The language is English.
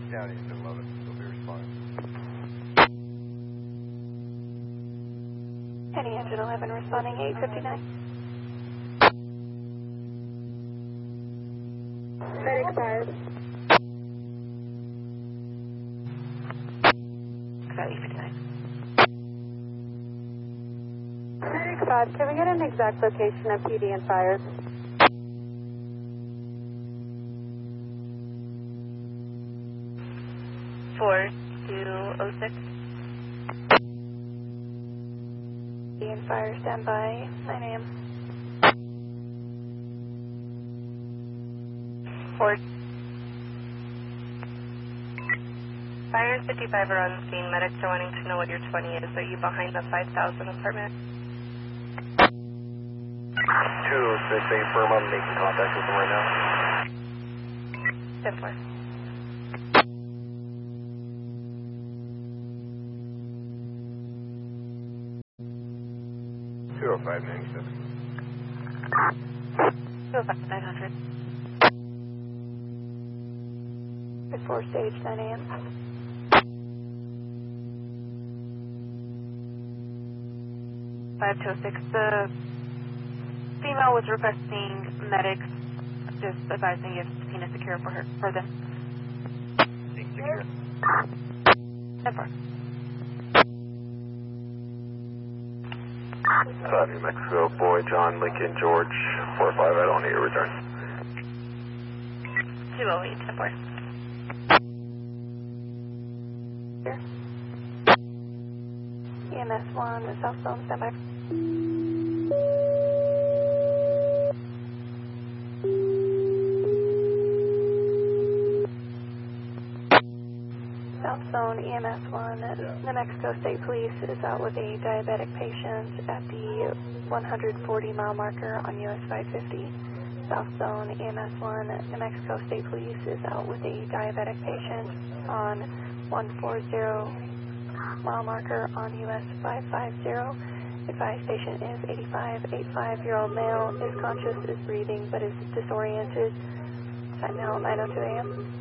County, 11, will be responding. County Engine 11 responding 859. Medic 5. County 59. Medic 5, can we get an exact location of PD and fires? And fire standby, 9 a.m. 4. Fire 55 are on scene. Medics are wanting to know what your 20 is. Are you behind the 5,000 apartment? 206, firm. I'm making contact with them right now. 10-4. Two 596. 900. Before stage, 9 a.m. The female was requesting medics, just advising if Tina secure for them. Secure. 10-4. New Mexico, Boy, John, Lincoln, George, 45, I don't need a return. 208, 10-4. EMS 1, the South Zone, standby. South Zone, EMS 1, New Mexico State Police is out with a diabetic patient at the 140 mile marker on US 550. South Zone, EMS 1, New Mexico State Police is out with a diabetic patient on 140 mile marker on US 550. Advised patient is 85-year-old male, is conscious, is breathing, but is disoriented. Time now 9:02 a.m.